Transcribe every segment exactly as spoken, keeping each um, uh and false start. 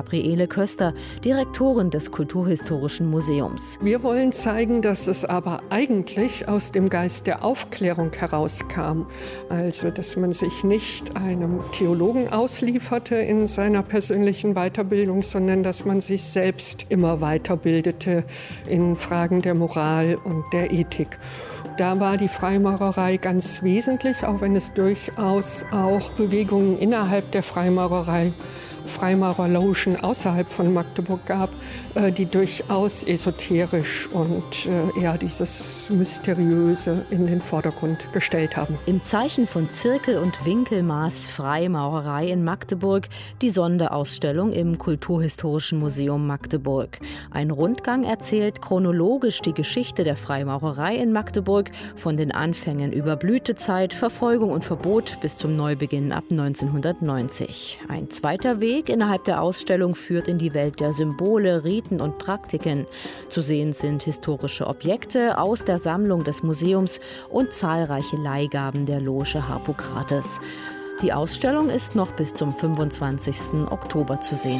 Gabriele Köster, Direktorin des Kulturhistorischen Museums. Wir wollen zeigen, dass es aber eigentlich aus dem Geist der Aufklärung herauskam. Also, dass man sich nicht einem Theologen auslieferte in seiner persönlichen Weiterbildung, sondern dass man sich selbst immer weiterbildete in Fragen der Moral und der Ethik. Da war die Freimaurerei ganz wesentlich, auch wenn es durchaus auch Bewegungen innerhalb der Freimaurerei, Freimaurerlogen außerhalb von Magdeburg gab, die durchaus esoterisch und eher dieses Mysteriöse in den Vordergrund gestellt haben. Im Zeichen von Zirkel- und Winkelmaß Freimaurerei in Magdeburg die Sonderausstellung im Kulturhistorischen Museum Magdeburg. Ein Rundgang erzählt chronologisch die Geschichte der Freimaurerei in Magdeburg von den Anfängen über Blütezeit, Verfolgung und Verbot bis zum Neubeginn ab neunzehnhundertneunzig. Ein zweiter Weg innerhalb der Ausstellung führt in die Welt der Symbole, Riten und Praktiken. Zu sehen sind historische Objekte aus der Sammlung des Museums und zahlreiche Leihgaben der Loge Harpokrates. Die Ausstellung ist noch bis zum fünfundzwanzigsten Oktober zu sehen.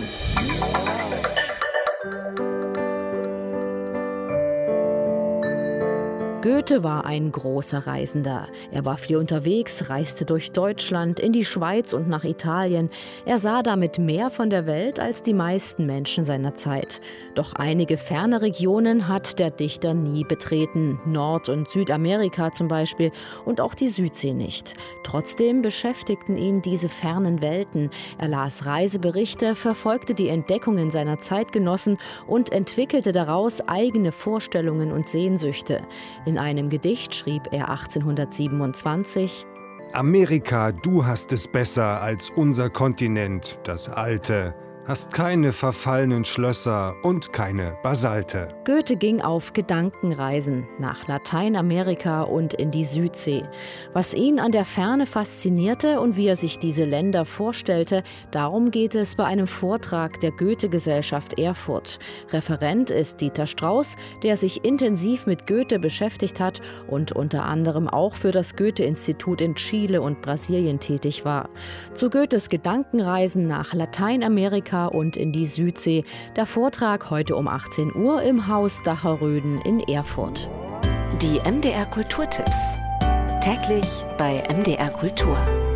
Goethe war ein großer Reisender. Er war viel unterwegs, reiste durch Deutschland, in die Schweiz und nach Italien. Er sah damit mehr von der Welt als die meisten Menschen seiner Zeit. Doch einige ferne Regionen hat der Dichter nie betreten. Nord- und Südamerika zum Beispiel und auch die Südsee nicht. Trotzdem beschäftigten ihn diese fernen Welten. Er las Reiseberichte, verfolgte die Entdeckungen seiner Zeitgenossen und entwickelte daraus eigene Vorstellungen und Sehnsüchte. In einem Gedicht schrieb er achtzehnhundertsiebenundzwanzig: Amerika, du hast es besser als unser Kontinent, das alte. Hast keine verfallenen Schlösser und keine Basalte. Goethe ging auf Gedankenreisen nach Lateinamerika und in die Südsee. Was ihn an der Ferne faszinierte und wie er sich diese Länder vorstellte, darum geht es bei einem Vortrag der Goethe-Gesellschaft Erfurt. Referent ist Dieter Strauß, der sich intensiv mit Goethe beschäftigt hat und unter anderem auch für das Goethe-Institut in Chile und Brasilien tätig war. Zu Goethes Gedankenreisen nach Lateinamerika und in die Südsee. Der Vortrag heute um achtzehn Uhr im Haus Dacher-Röden in Erfurt. Die M D R Kulturtipps. Täglich bei M D R Kultur.